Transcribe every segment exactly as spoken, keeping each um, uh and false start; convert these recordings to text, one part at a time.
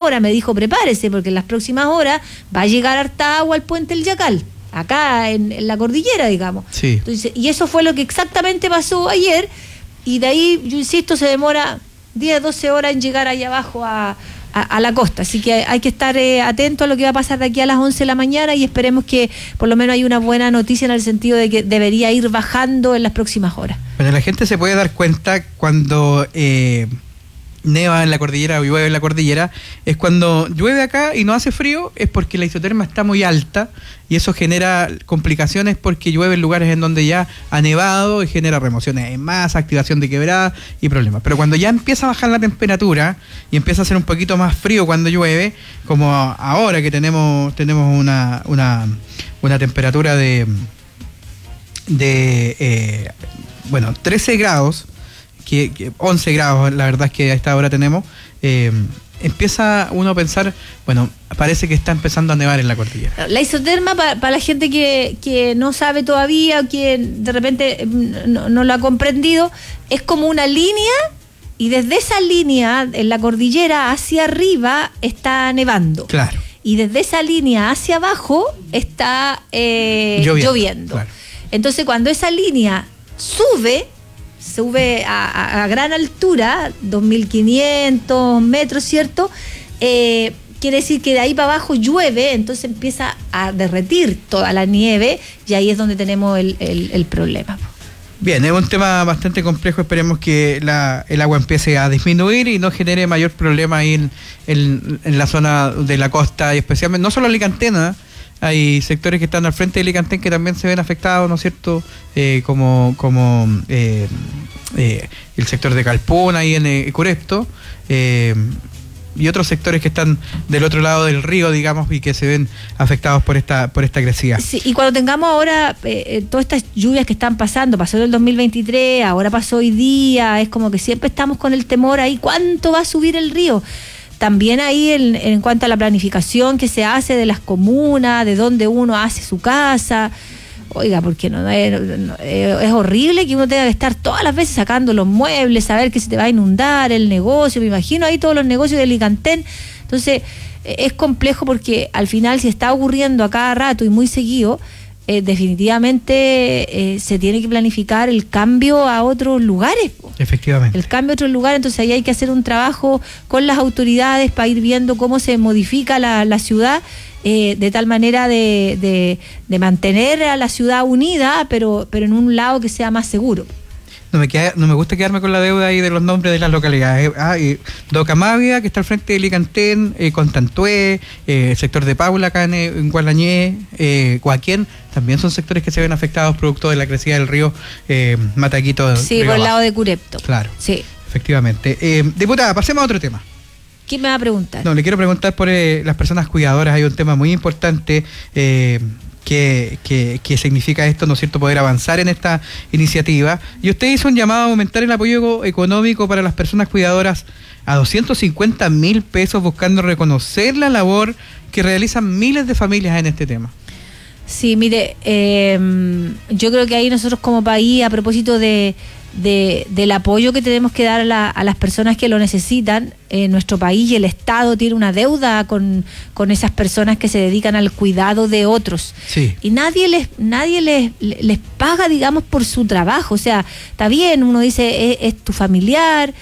horas me dijo, prepárese, porque en las próximas horas va a llegar harta agua al puente El Yacal, acá en, en la cordillera, digamos. Sí. Entonces, y eso fue lo que exactamente pasó ayer, y de ahí, yo insisto, se demora diez, doce horas en llegar allá abajo a, a, a la costa, así que hay que estar eh, atento a lo que va a pasar de aquí a las once de la mañana, y esperemos que por lo menos hay una buena noticia en el sentido de que debería ir bajando en las próximas horas. Bueno, la gente se puede dar cuenta cuando eh, neva en la cordillera o llueve en la cordillera, es cuando llueve acá y no hace frío, es porque la isoterma está muy alta y eso genera complicaciones porque llueve en lugares en donde ya ha nevado y genera remociones en masa, activación de quebradas y problemas. Pero cuando ya empieza a bajar la temperatura y empieza a hacer un poquito más frío cuando llueve, como ahora que tenemos tenemos una una, una temperatura de de eh, bueno, trece grados, que, que once grados, la verdad es que a esta hora tenemos, eh, empieza uno a pensar, bueno, parece que está empezando a nevar en la cordillera. La isoterma, para pa la gente que, que no sabe todavía, que de repente no, no lo ha comprendido, es como una línea, y desde esa línea, en la cordillera hacia arriba, está nevando. Claro. Y desde esa línea hacia abajo está eh, lloviendo. lloviendo. Claro. Entonces, cuando esa línea sube, sube a, a, a gran altura, dos mil quinientos metros, ¿cierto? Eh, quiere decir que de ahí para abajo llueve, entonces empieza a derretir toda la nieve, y ahí es donde tenemos el, el, el problema. Bien, es un tema bastante complejo, esperemos que la, el agua empiece a disminuir y no genere mayor problema ahí en, en, en la zona de la costa, y especialmente, no solo Alicantena, hay sectores que están al frente de Alicantén que también se ven afectados, ¿no es cierto? Eh, como como eh, eh, el sector de Calpún, ahí en eh, Curepto, eh, y otros sectores que están del otro lado del río, digamos, y que se ven afectados por esta por esta crecida. Sí, y cuando tengamos ahora eh, todas estas lluvias que están pasando, pasó en el dos mil veintitrés, ahora pasó hoy día, es como que siempre estamos con el temor ahí, ¿cuánto va a subir el río? También ahí en, en cuanto a la planificación que se hace de las comunas, de dónde uno hace su casa. Oiga, porque no, es, no, es horrible que uno tenga que estar todas las veces sacando los muebles, saber que se te va a inundar el negocio. Me imagino ahí todos los negocios de Alicantén. Entonces, es complejo porque al final, si está ocurriendo a cada rato y muy seguido, eh, definitivamente eh, se tiene que planificar el cambio a otros lugares. Efectivamente. El cambio a otros lugares, entonces ahí hay que hacer un trabajo con las autoridades para ir viendo cómo se modifica la, la ciudad, eh, de tal manera de, de, de mantener a la ciudad unida, pero, pero en un lado que sea más seguro. No me, queda, no me gusta quedarme con la deuda ahí de los nombres de las localidades. Ah, eh, Docamavia, que está al frente de Alicantén, eh, Constantué, eh, el sector de Paula, acá en, en Gualañé, eh, Coaquén, también son sectores que se ven afectados producto de la crecida del río eh, Mataquito. Sí, por el lado de Curepto. Claro, sí, efectivamente. Eh, diputada, pasemos a otro tema. ¿Qué me va a preguntar? No, le quiero preguntar por eh, las personas cuidadoras. Hay un tema muy importante eh, que, que, que significa esto, ¿no es cierto?, poder avanzar en esta iniciativa. Y usted hizo un llamado a aumentar el apoyo económico para las personas cuidadoras a doscientos cincuenta mil pesos, buscando reconocer la labor que realizan miles de familias en este tema. Sí, mire, eh, yo creo que ahí nosotros como país, a propósito de, de del apoyo que tenemos que dar a, la, a las personas que lo necesitan, eh, nuestro país y el Estado tiene una deuda con, con esas personas que se dedican al cuidado de otros. Sí. Y nadie les nadie les, les paga, digamos, por su trabajo. O sea, está bien, uno dice, es, es tu familiar,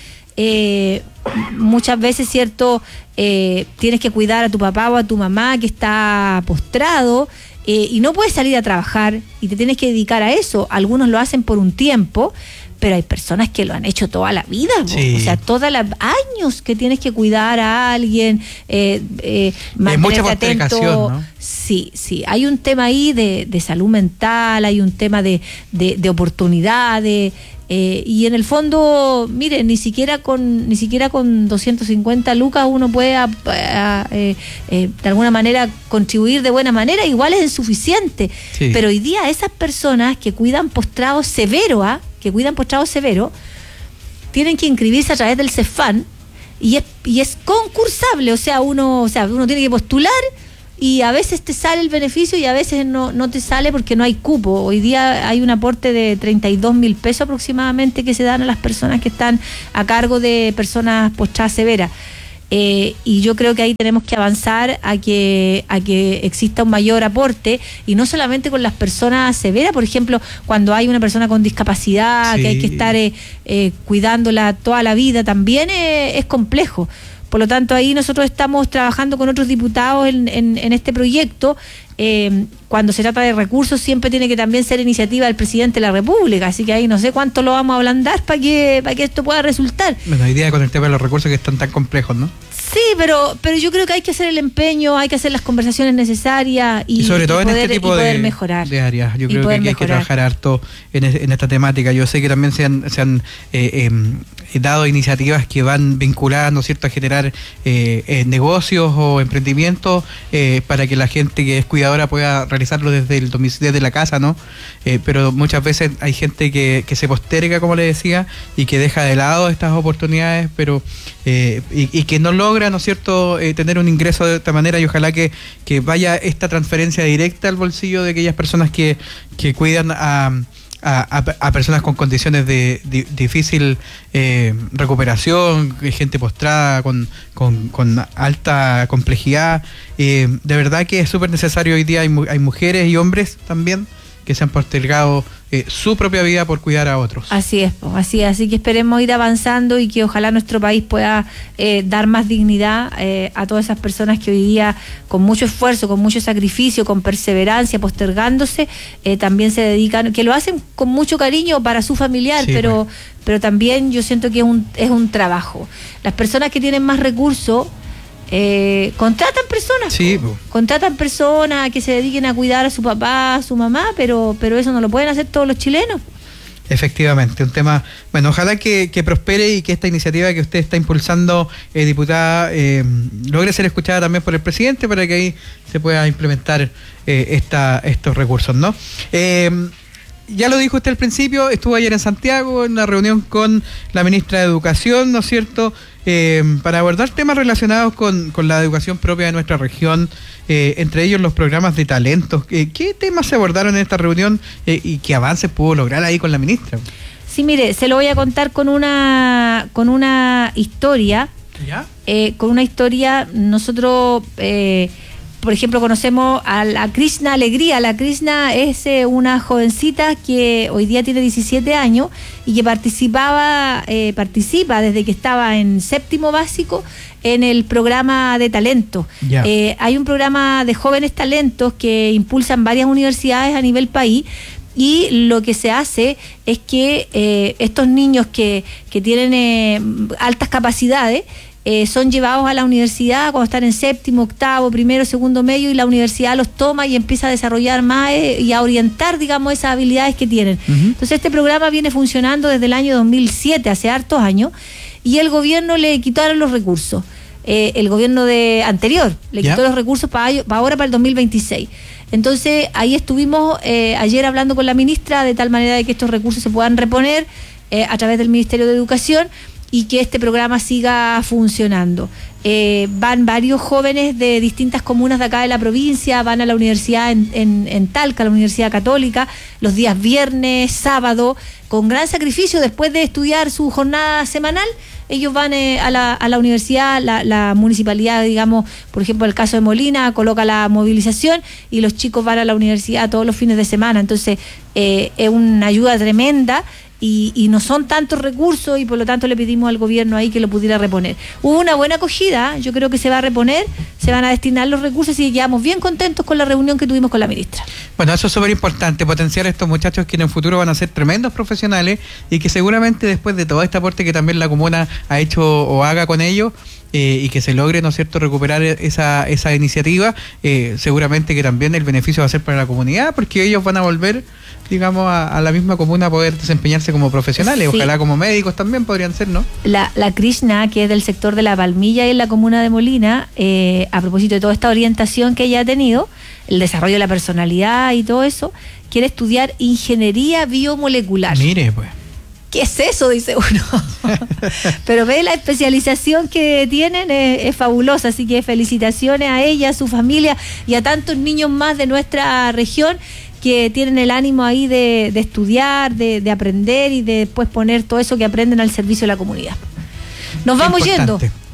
eh, muchas veces, cierto, eh, tienes que cuidar a tu papá o a tu mamá que está postrado, Eh, y no puedes salir a trabajar y te tienes que dedicar a eso. Algunos lo hacen por un tiempo, pero hay personas que lo han hecho toda la vida, sí. O sea, todos los años que tienes que cuidar a alguien, eh, eh, mantenerte atento. ¿No? Sí, sí, hay un tema ahí de, de salud mental, hay un tema de, de, de oportunidades. Eh, y en el fondo, mire, ni siquiera con ni siquiera con doscientos cincuenta lucas uno puede a, a, eh, eh, de alguna manera contribuir de buena manera, igual es insuficiente. Sí. Pero hoy día esas personas que cuidan postrados severos, ¿ah? que cuidan postrados severos, tienen que inscribirse a través del CEFAN y es, y es concursable, o sea, uno, o sea, uno tiene que postular. Y a veces te sale el beneficio y a veces no, no te sale porque no hay cupo. Hoy día hay un aporte de treinta y dos mil pesos aproximadamente que se dan a las personas que están a cargo de personas postradas severas. Eh, y yo creo que ahí tenemos que avanzar a que a que exista un mayor aporte, y no solamente con las personas severas, por ejemplo, cuando hay una persona con discapacidad, sí, que hay que estar eh, eh, cuidándola toda la vida, también eh, es complejo. Por lo tanto, ahí nosotros estamos trabajando con otros diputados en, en, en este proyecto. Eh, cuando se trata de recursos siempre tiene que también ser iniciativa del presidente de la República, así que ahí no sé cuánto lo vamos a ablandar para que, para que esto pueda resultar. Bueno, la idea con el tema de los recursos que están tan complejos, ¿no? Sí, pero pero yo creo que hay que hacer el empeño, hay que hacer las conversaciones necesarias y, y sobre todo y poder, en este tipo y poder de, mejorar. de áreas. Yo creo que hay mejorar. que trabajar harto en, en esta temática. Yo sé que también se han, se han eh, eh, dado iniciativas que van vinculadas, ¿no es cierto?, a generar eh, eh, negocios o emprendimientos eh, para que la gente que es cuidadora pueda realizarlo desde el domicilio, desde la casa, ¿no? Eh, pero muchas veces hay gente que, que se posterga, como le decía, y que deja de lado estas oportunidades, pero eh, y, y que no logra, ¿no es cierto?, eh, tener un ingreso de esta manera, y ojalá que, que vaya esta transferencia directa al bolsillo de aquellas personas que, que cuidan a, a, a personas con condiciones de, de difícil eh, recuperación, gente postrada con, con, con alta complejidad. Eh, de verdad que es súper necesario hoy día, hay, hay mujeres y hombres también que se han postergado eh, su propia vida por cuidar a otros. Así es, así es, así que esperemos ir avanzando y que ojalá nuestro país pueda eh, dar más dignidad eh, a todas esas personas que hoy día, con mucho esfuerzo, con mucho sacrificio, con perseverancia, postergándose, eh, también se dedican, que lo hacen con mucho cariño para su familiar, sí, pero, pues. pero también yo siento que es un, es un trabajo. Las personas que tienen más recursos, Eh, contratan personas, sí, contratan personas que se dediquen a cuidar a su papá, a su mamá, pero pero eso no lo pueden hacer todos los chilenos. Efectivamente, un tema, bueno, ojalá que, que prospere y que esta iniciativa que usted está impulsando, eh, diputada, eh, logre ser escuchada también por el presidente para que ahí se pueda implementar eh, esta, estos recursos, ¿no? Eh, Ya lo dijo usted al principio, estuvo ayer en Santiago en una reunión con la ministra de Educación, ¿no es cierto?, eh, para abordar temas relacionados con, con la educación propia de nuestra región, eh, entre ellos los programas de talentos. Eh, ¿Qué temas se abordaron en esta reunión eh, y qué avances pudo lograr ahí con la ministra? Sí, mire, se lo voy a contar con una, con una historia. ¿Ya? Eh, con una historia, nosotros... Eh, por ejemplo, conocemos a la Krishna Alegría. La Krishna es eh, una jovencita que hoy día tiene diecisiete años y que participaba, eh, participa desde que estaba en séptimo básico en el programa de talento. Yeah. Eh, hay un programa de jóvenes talentos que impulsan varias universidades a nivel país. Y lo que se hace es que eh, estos niños que, que tienen eh, altas capacidades Eh, son llevados a la universidad cuando están en séptimo, octavo, primero, segundo medio, y la universidad los toma y empieza a desarrollar más eh, y a orientar, digamos, esas habilidades que tienen. Uh-huh. Entonces este programa viene funcionando desde el año dos mil siete, hace hartos años, y el gobierno le quitaron los recursos. Eh, el gobierno de anterior le quitó yeah. los recursos para pa ahora, para el dos mil veintiséis. Entonces ahí estuvimos eh, ayer hablando con la ministra de tal manera de que estos recursos se puedan reponer eh, a través del Ministerio de Educación, y que este programa siga funcionando. Eh, van varios jóvenes de distintas comunas de acá de la provincia, van a la universidad en, en, en Talca, la Universidad Católica, los días viernes, sábado, con gran sacrificio, después de estudiar su jornada semanal, ellos van eh, a, la, a la universidad, la, la municipalidad, digamos, por ejemplo, el caso de Molina, coloca la movilización y los chicos van a la universidad todos los fines de semana. Entonces, eh, es una ayuda tremenda. Y, y no son tantos recursos, y por lo tanto le pedimos al gobierno ahí que lo pudiera reponer. Hubo una buena acogida, yo creo que se va a reponer, se van a destinar los recursos y quedamos bien contentos con la reunión que tuvimos con la ministra. Bueno, eso es súper importante, potenciar a estos muchachos que en el futuro van a ser tremendos profesionales y que seguramente después de todo este aporte que también la comuna ha hecho o haga con ellos, Eh, y que se logre, ¿no es cierto?, recuperar esa, esa iniciativa, eh, seguramente que también el beneficio va a ser para la comunidad, porque ellos van a volver, digamos, a, a la misma comuna a poder desempeñarse como profesionales, sí. Ojalá como médicos también podrían ser, ¿no? La, la Krishna, que es del sector de La Palmilla y en la comuna de Molina, eh, a propósito de toda esta orientación que ella ha tenido, el desarrollo de la personalidad y todo eso, quiere estudiar ingeniería biomolecular. Mire, pues. ¿Qué es eso?, dice uno. Pero ve, la especialización que tienen es, es fabulosa, así que felicitaciones a ella, a su familia y a tantos niños más de nuestra región que tienen el ánimo ahí de, de estudiar, de, de aprender y de después poner todo eso que aprenden al servicio de la comunidad. Nos vamos yendo.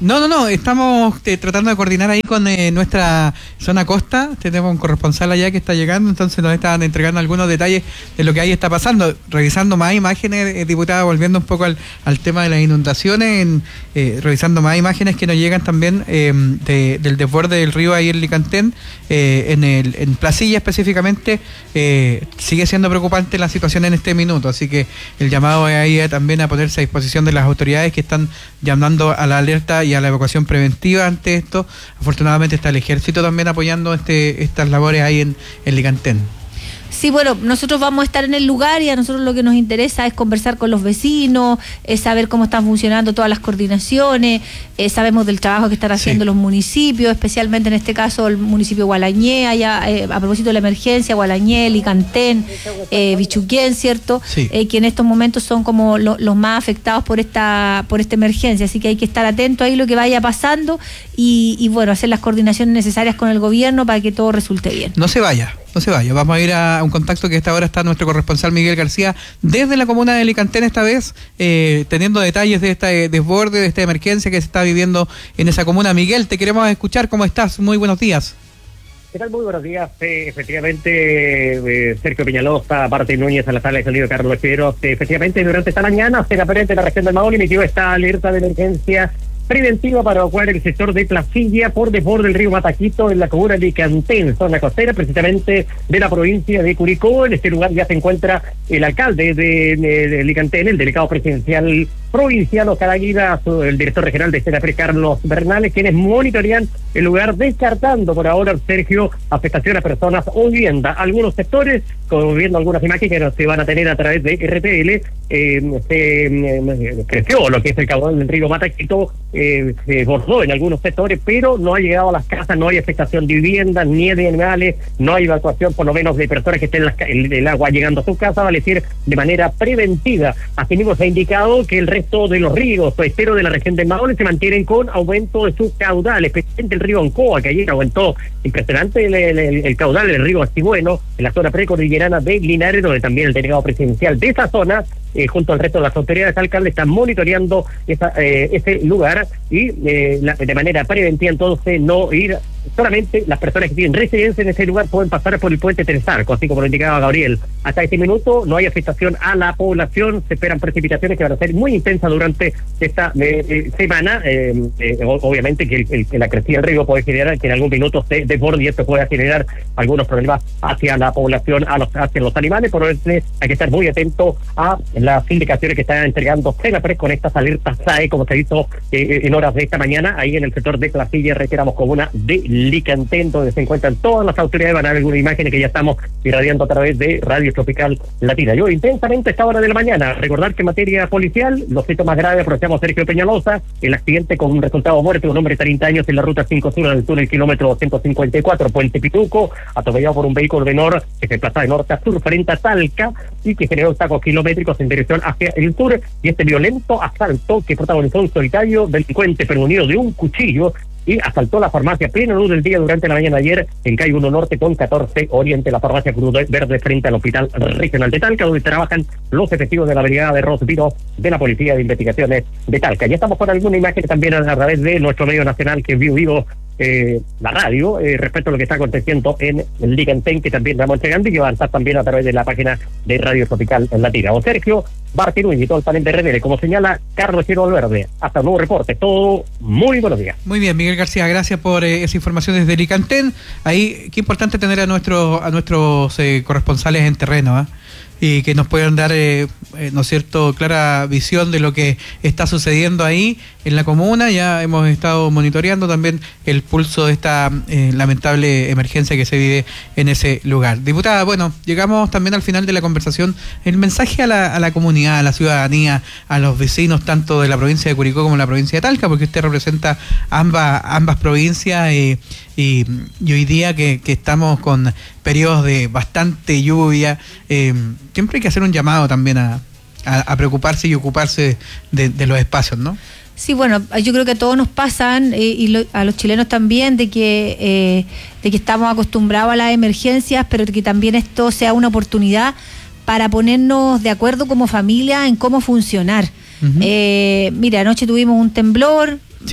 No, no, no, estamos eh, tratando de coordinar ahí con eh, nuestra zona costa. Tenemos un corresponsal allá que está llegando, entonces nos están entregando algunos detalles de lo que ahí está pasando. Revisando más imágenes, eh, diputada, volviendo un poco al, al tema de las inundaciones, en, eh, revisando más imágenes que nos llegan también eh, de, del desborde del río ahí en Licantén, eh, en, el, en Placilla específicamente, eh, sigue siendo preocupante la situación en este minuto, así que el llamado es ahí también a ponerse a disposición de las autoridades que están llamando a la alerta y a la evacuación preventiva ante esto. Afortunadamente está el ejército también apoyando este estas labores ahí en, en Licantén. Sí, bueno, nosotros vamos a estar en el lugar y a nosotros lo que nos interesa es conversar con los vecinos, es saber cómo están funcionando todas las coordinaciones, eh, sabemos del trabajo que están haciendo sí. los municipios, especialmente en este caso el municipio de Gualañé, allá, eh, a propósito de la emergencia, Gualañé, Licantén, eh, Bichuquén, ¿cierto? Sí. Eh, que en estos momentos son como lo, los más afectados por esta por esta emergencia, así que hay que estar atento ahí lo que vaya pasando y, y bueno, hacer las coordinaciones necesarias con el gobierno para que todo resulte bien. No se vaya. No se vaya, vamos a ir a un contacto que a esta hora está nuestro corresponsal Miguel García desde la comuna de Licantén esta vez, eh, teniendo detalles de este desborde, de esta emergencia que se está viviendo en esa comuna. Miguel, te queremos escuchar, ¿cómo estás? Muy buenos días. ¿Qué tal? Muy buenos días. Eh, efectivamente, eh, Sergio Peñalosa, Martín Núñez, a la sala de sonido Carlos Figueroa. Eh, efectivamente, durante esta mañana, se aparente en la región del Maule emitió esta alerta de emergencia preventiva para evacuar el sector de Placilla por desborde del río Mataquito en la comuna de Licantén, zona costera, precisamente de la provincia de Curicó. En este lugar ya se encuentra el alcalde de, de, de Licantén, el delegado presidencial provincial Caraguida, el director regional de Senapre, Carlos Bernales, quienes monitorean el lugar, descartando por ahora, Sergio, afectación a personas o vivienda. Algunos sectores, como viendo algunas imágenes que se van a tener a través de R T L, eh, se eh, creció lo que es el caudal del río Mataquito, eh, se desbordó en algunos sectores, pero no ha llegado a las casas, no hay afectación de viviendas, ni de animales, no hay evacuación por lo menos de personas que estén en las, el, el agua llegando a su casa, vale decir, de manera preventiva. Asimismo, se ha indicado que el resto de los ríos o esteros de la región de Maule se mantienen con aumento de su caudal, especialmente el río Ancoa, que ayer aumentó impresionante el, el, el caudal del río Astibueno, en la zona precordillerana de Linares, donde también el delegado presidencial de esa zona, eh, junto al resto de las autoridades alcaldes, están monitoreando esa, eh, ese lugar y eh, la, de manera preventiva, entonces, no ir, solamente las personas que tienen residencia en ese lugar pueden pasar por el puente Tres Arcos, así como lo indicaba Gabriel. Hasta este minuto no hay afectación a la población, se esperan precipitaciones que van a ser muy intensas durante esta eh, eh, semana, eh, eh, obviamente que el, el, la crecida del río puede generar que en algún minuto se desborde y esto puede generar algunos problemas hacia la población, a los, hacia los animales, por eso hay que estar muy atento a las indicaciones que están entregando Senapred con estas alertas S A E, como se hizo eh, en horas de esta mañana, ahí en el sector de Placilla, reiteramos, comuna de Licantén, donde se encuentran todas las autoridades. Van a ver algunas imágenes que ya estamos irradiando a través de Radio Tropical Latina. Yo intensamente a esta hora de la mañana, recordar que en materia policial, los hechos más graves, aprovechamos Sergio Peñalosa, el accidente con un resultado de muerte de un hombre de treinta años en la ruta cinco Sur, en el túnel kilómetro doscientos cincuenta y cuatro, Puente Pituco, atropellado por un vehículo menor que se desplazaba de norte a sur frente a Talca y que generó obstáculos kilométricos en dirección hacia el sur, y este violento asalto que protagonizó un solitario delincuente premunido de un cuchillo y asaltó la farmacia plena luz del día durante la mañana de ayer en calle uno Norte con catorce Oriente, la farmacia Cruz Verde frente al Hospital Regional de Talca, donde trabajan los efectivos de la brigada de Rosviro de la Policía de Investigaciones de Talca. Ya estamos con alguna imagen también a través de nuestro medio nacional, que es Vivo Vivo, eh, la radio, eh, respecto a lo que está aconteciendo en el Licantén, que también estamos entregando y que va a estar también a través de la página de Radio Tropical Latina. O Sergio, Martín y todo el panel de R D L, como señala Carlos Figueroa Valverde. Hasta un nuevo reporte. Todo muy buenos días. Muy bien, Miguel García, gracias por eh, esa información desde Licantén. Ahí, qué importante tener a nuestros a nuestros eh, corresponsales en terreno, ¿eh? Y que nos puedan dar, eh, eh, ¿no es cierto?, clara visión de lo que está sucediendo ahí en la comuna. Ya hemos estado monitoreando también el pulso de esta eh, lamentable emergencia que se vive en ese lugar. Diputada, bueno, llegamos también al final de la conversación. El mensaje a la, a la comunidad, a la ciudadanía, a los vecinos, tanto de la provincia de Curicó como de la provincia de Talca, porque usted representa ambas, ambas provincias, eh, y, y hoy día que, que estamos con periodos de bastante lluvia, eh, siempre hay que hacer un llamado también a, a, a preocuparse y ocuparse de, de los espacios, ¿no? Sí, bueno, yo creo que a todos nos pasan, eh, y lo, a los chilenos también, de que eh, de que estamos acostumbrados a las emergencias, pero que también esto sea una oportunidad para ponernos de acuerdo como familia en cómo funcionar. Uh-huh. Eh, mira, anoche tuvimos un temblor. Sí, pues.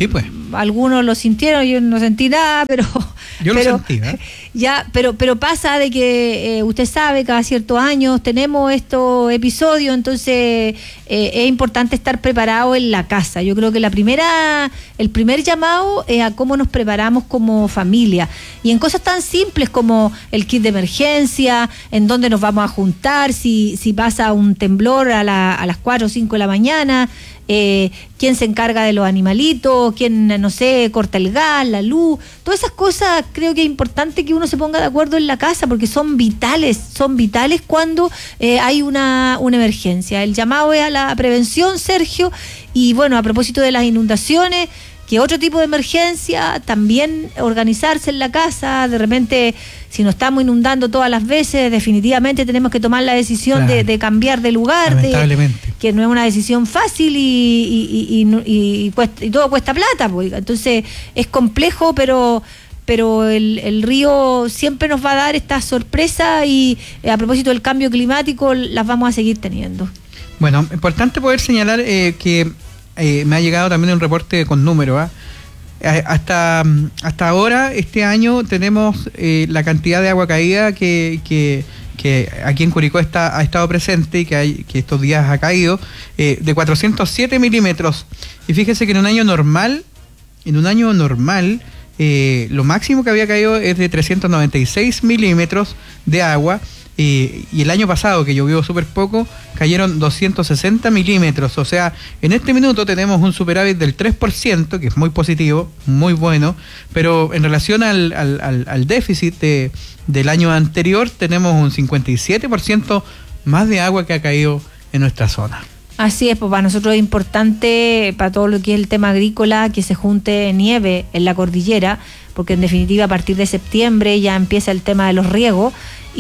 algunos lo sintieron, yo no sentí nada, pero yo pero, lo sentí, ¿eh? ya, pero pero pasa de que eh, usted sabe, cada ciertos años tenemos estos episodios, entonces eh, es importante estar preparado en la casa. Yo creo que la primera, el primer llamado es a cómo nos preparamos como familia, y en cosas tan simples como el kit de emergencia, en dónde nos vamos a juntar, si, si pasa un temblor a, la, a las cuatro o cinco de la mañana, eh, quién se encarga de los animalitos, quién, no sé, corta el gas, la luz, todas esas cosas. Creo que es importante que uno se ponga de acuerdo en la casa, porque son vitales, son vitales cuando eh, hay una, una emergencia. El llamado es a la prevención, Sergio, y bueno, a propósito de las inundaciones, que otro tipo de emergencia, también organizarse en la casa. De repente, si nos estamos inundando todas las veces, definitivamente tenemos que tomar la decisión claro. de, de cambiar de lugar, de, que no es una decisión fácil y, y, y, y, y, y, cuesta, y todo cuesta plata, pues. Entonces es complejo, pero pero el, el río siempre nos va a dar esta sorpresa, y a propósito del cambio climático las vamos a seguir teniendo. Bueno, importante poder señalar eh, que Eh, me ha llegado también un reporte con números. ¿eh? Hasta, hasta ahora, este año, tenemos eh, la cantidad de agua caída que, que, que aquí en Curicó está, ha estado presente y que, hay, que estos días ha caído, eh, de cuatrocientos siete milímetros. Y fíjese que en un año normal, en un año normal, eh, lo máximo que había caído es de trescientos noventa y seis milímetros de agua. Eh, y el año pasado, que llovió súper poco, cayeron doscientos sesenta milímetros. O sea, en este minuto tenemos un superávit del tres por ciento, que es muy positivo, muy bueno, pero en relación al, al, al, al déficit de, del año anterior, tenemos un cincuenta y siete por ciento más de agua que ha caído en nuestra zona. Así es, pues para nosotros es importante, para todo lo que es el tema agrícola, que se junte nieve en la cordillera, porque en definitiva a partir de septiembre ya empieza el tema de los riegos,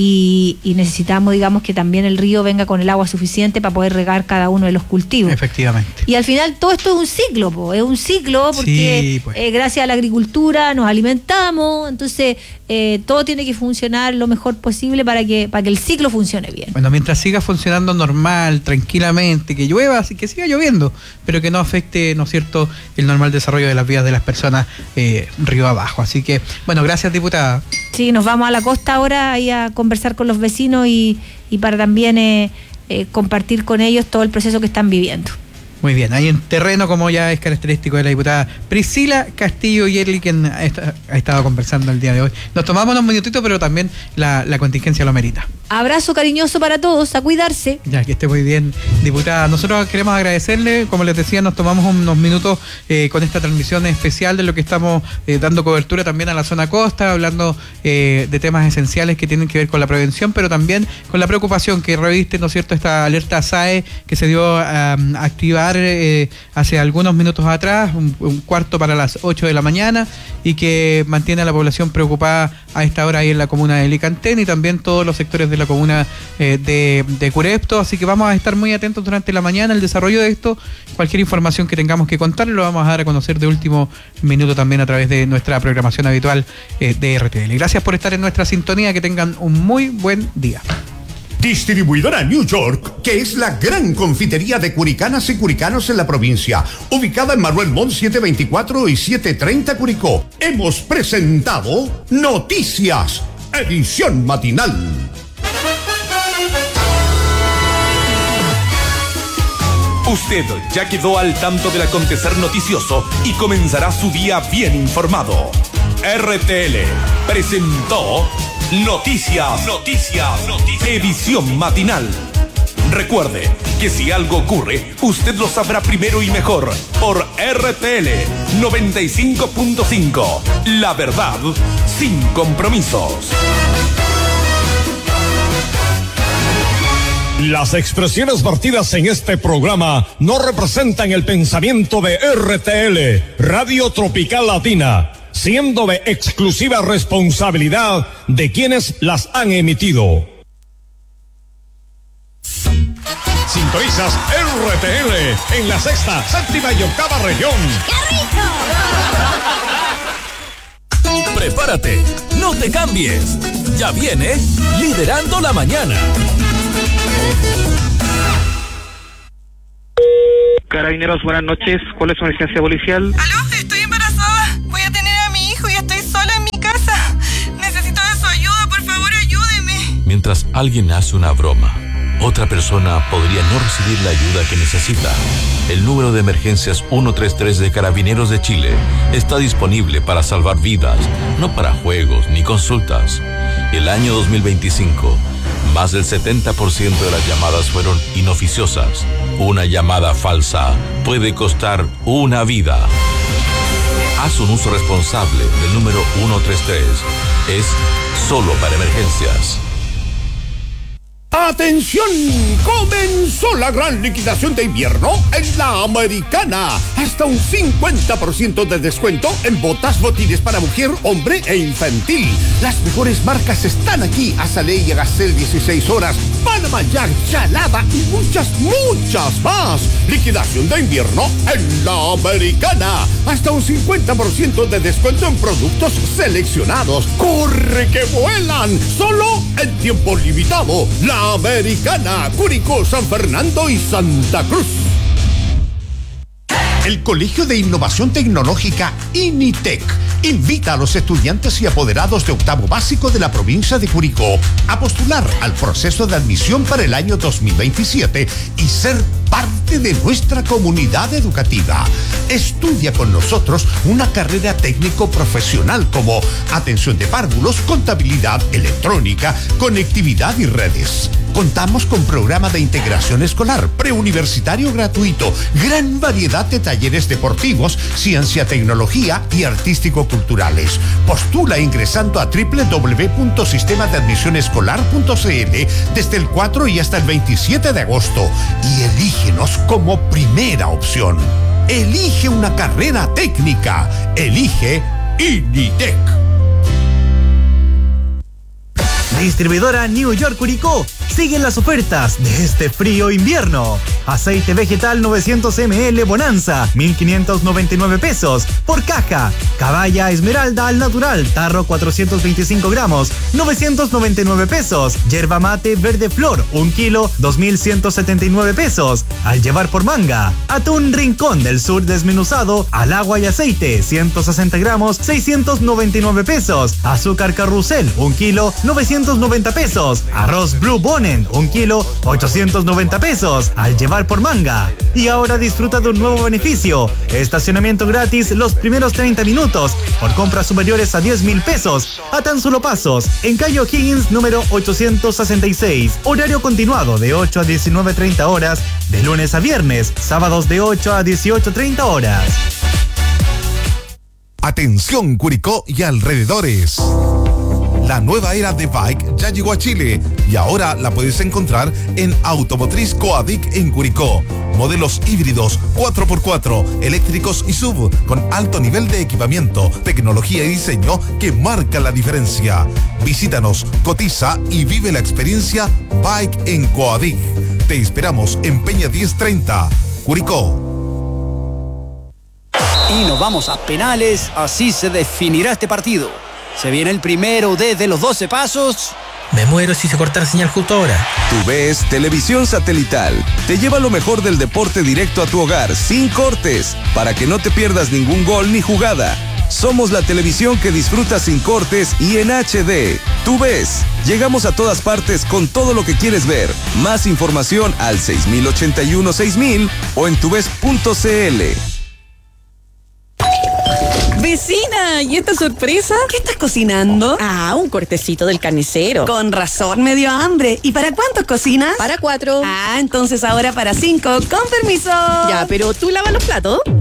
y, y necesitamos, digamos, que también el río venga con el agua suficiente para poder regar cada uno de los cultivos. Efectivamente. Y al final todo esto es un ciclo, po, es un ciclo porque sí, pues. eh, gracias a la agricultura nos alimentamos, entonces eh, todo tiene que funcionar lo mejor posible para que para que el ciclo funcione bien. Bueno, mientras siga funcionando normal, tranquilamente, que llueva, así que siga lloviendo, pero que no afecte, ¿no es cierto?, el normal desarrollo de las vidas de las personas eh, río abajo. Así que, bueno, gracias, diputada. Sí, nos vamos a la costa ahora y a conversar con los vecinos y, y para también eh, eh, compartir con ellos todo el proceso que están viviendo. Muy bien, ahí en terreno, como ya es característico de la diputada Priscila Castillo Yerli, quien ha, ha estado conversando el día de hoy. Nos tomamos unos minutitos, pero también la, la contingencia lo merita. Abrazo cariñoso para todos, a cuidarse. Ya, que esté muy bien, diputada. Nosotros queremos agradecerle, como les decía, nos tomamos unos minutos eh, con esta transmisión especial de lo que estamos eh, dando cobertura también a la zona costa, hablando eh, de temas esenciales que tienen que ver con la prevención, pero también con la preocupación que reviste, ¿no es cierto?, esta alerta S A E que se dio a, a activar eh, hace algunos minutos atrás, un, un cuarto para las ocho de la mañana, y que mantiene a la población preocupada a esta hora ahí en la comuna de Licantén y también todos los sectores de la comuna eh, de, de Curepto, así que vamos a estar muy atentos durante la mañana al desarrollo de esto. Cualquier información que tengamos que contar lo vamos a dar a conocer de último minuto también a través de nuestra programación habitual eh, de R T L. Gracias por estar en nuestra sintonía, que tengan un muy buen día. Distribuidora New York, que es la gran confitería de curicanas y curicanos en la provincia, ubicada en Manuel Montt setecientos veinticuatro y setecientos treinta Curicó. Hemos presentado Noticias, edición matinal. Usted ya quedó al tanto del acontecer noticioso y comenzará su día bien informado. R T L presentó Noticias, Noticias, Noticias, edición matinal. Recuerde que si algo ocurre, usted lo sabrá primero y mejor por R T L noventa y cinco punto cinco. La verdad sin compromisos. Las expresiones vertidas en este programa no representan el pensamiento de R T L, Radio Tropical Latina, siendo de exclusiva responsabilidad de quienes las han emitido. Sintonizas R T L en la sexta, séptima y octava región. ¡Qué rico! Prepárate, no te cambies. Ya viene Liderando la Mañana. Carabineros, buenas noches. ¿Cuál es su emergencia policial? ¿Aló? Estoy embarazada Mientras alguien hace una broma, otra persona podría no recibir la ayuda que necesita. El número de emergencias ciento treinta y tres de Carabineros de Chile está disponible para salvar vidas, no para juegos ni consultas. El año dos mil veinticinco, más del setenta por ciento de las llamadas fueron inoficiosas. Una llamada falsa puede costar una vida. Haz un uso responsable del número ciento treinta y tres. Es solo para emergencias. ¡Atención! Comenzó la gran liquidación de invierno en La Americana. Hasta un cincuenta por ciento de descuento en botas, botines para mujer, hombre e infantil. Las mejores marcas están aquí. Azalea y Agacel dieciséis horas, Panama Jack, Chalada y muchas, muchas más. Liquidación de invierno en La Americana. Hasta un cincuenta por ciento de descuento en productos seleccionados. ¡Corre que vuelan! Solo en tiempo limitado. La Americana, Curicó, San Fernando y Santa Cruz. El Colegio de Innovación Tecnológica INITEC invita a los estudiantes y apoderados de octavo básico de la provincia de Curicó a postular al proceso de admisión para el año dos mil veintisiete y ser parte de nuestra comunidad educativa. Estudia con nosotros una carrera técnico-profesional como atención de párvulos, contabilidad electrónica, conectividad y redes. Contamos con programa de integración escolar, preuniversitario gratuito, gran variedad de talleres deportivos, ciencia, tecnología y artístico-culturales. Postula ingresando a doble u doble u doble u punto sistema de admisión escolar punto c l desde el cuatro y hasta el veintisiete de agosto y elígenos como primera opción. Elige una carrera técnica. Elige INITEC. Distribuidora New York Curicó. Siguen las ofertas de este frío invierno. Aceite vegetal novecientos mililitros Bonanza, mil quinientos noventa y nueve pesos por caja. Caballa Esmeralda al natural, tarro cuatrocientos veinticinco gramos, novecientos noventa y nueve pesos. Yerba mate verde flor, un kilo, dos mil ciento setenta y nueve pesos. Al llevar por manga. Atún Rincón del Sur desmenuzado, al agua y aceite, ciento sesenta gramos, seiscientos noventa y nueve pesos. Azúcar Carrusel, un kilo, novecientos noventa pesos. Arroz Blue Bonen, un kilo, ochocientos noventa pesos. Al llevar por manga. Y ahora disfruta de un nuevo beneficio. Estacionamiento gratis los primeros treinta minutos por compras superiores a diez mil pesos. A tan solo pasos. En calle O'Higgins número ochocientos sesenta y seis. Horario continuado de ocho a diecinueve treinta horas. De lunes a viernes. Sábados de ocho a dieciocho treinta horas. Atención Curicó y alrededores. La nueva era de bike ya llegó a Chile y ahora la puedes encontrar en Automotriz Coadic en Curicó. Modelos híbridos cuatro por cuatro, eléctricos y sub, con alto nivel de equipamiento, tecnología y diseño que marca la diferencia. Visítanos, cotiza y vive la experiencia Bike en Coadic. Te esperamos en Peña diez treinta, Curicó. Y nos vamos a penales, así se definirá este partido. Se viene el primero desde los doce pasos. Me muero si se corta la señal justo ahora. TUVES Televisión Satelital te lleva lo mejor del deporte directo a tu hogar, sin cortes, para que no te pierdas ningún gol ni jugada. Somos la televisión que disfrutas sin cortes y en H D. TUVES. Llegamos a todas partes con todo lo que quieres ver. Más información al seis mil ochenta y uno seis mil o en tuves punto c l. Vecina, ¿y esta sorpresa? ¿Qué estás cocinando? Ah, un cortecito del carnicero. Con razón me dio hambre. ¿Y para cuántos cocinas? Para cuatro. Ah, entonces ahora para cinco. Con permiso. Ya, pero ¿tú lavas los platos?